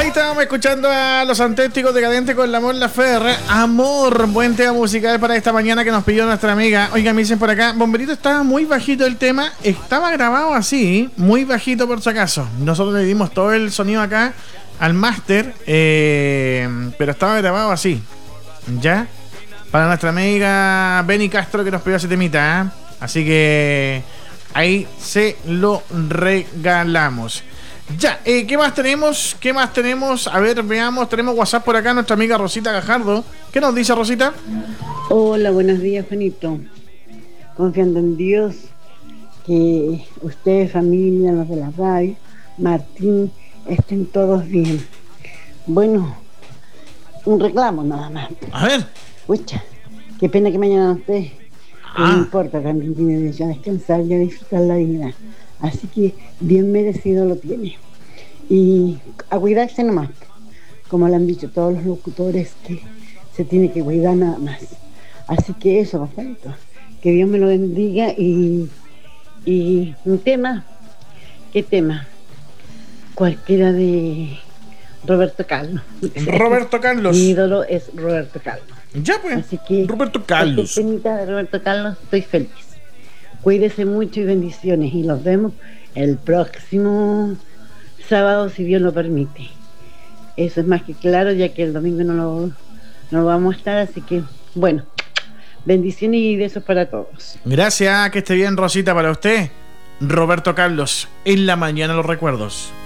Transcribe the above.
Ahí estábamos escuchando a Los Auténticos Decadentes con La Mon Laferte. Amor, buen tema musical para esta mañana que nos pidió nuestra amiga. Oiga, me dicen por acá, Bomberito, estaba muy bajito el tema. Estaba grabado así, muy bajito por si acaso. Nosotros le dimos todo el sonido acá al máster, pero estaba grabado así. ¿Ya? Para nuestra amiga Benny Castro que nos pidió ese temita, ¿eh? Así que ahí se lo regalamos. Ya, ¿qué más tenemos? ¿Qué más tenemos? A ver, veamos, tenemos WhatsApp por acá, nuestra amiga Rosita Gajardo. ¿Qué nos dice Rosita? Hola, buenos días, Juanito. Confiando en Dios, que ustedes, familia, los de la radio, Martín, estén todos bien. Bueno, un reclamo nada más. A ver. Pucha, qué pena que mañana no esté. No importa, también tiene derecho a descansar y a disfrutar la vida. Así que bien merecido lo tiene. Y a cuidarse nomás, como le han dicho todos los locutores, que se tiene que cuidar nada más. Así que eso, Juanito, que Dios me lo bendiga. Y un tema, ¿qué tema? Cualquiera de Roberto Carlos. Roberto Carlos. Mi ídolo es Roberto Carlos. Ya pues, así que Roberto Carlos. Temita de Roberto Carlos, estoy feliz. Cuídese mucho y bendiciones. Y los vemos el próximo sábado, si Dios lo permite. Eso es más que claro, ya que el domingo no lo vamos a estar. Así que, bueno, bendiciones y besos para todos. Gracias, que esté bien, Rosita, para usted. Roberto Carlos, en la mañana los recuerdos.